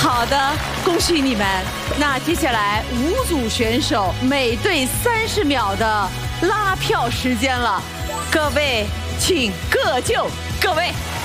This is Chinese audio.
好的，恭喜你们。那接下来5组选手每队30秒的拉票时间了，各位请各就各位。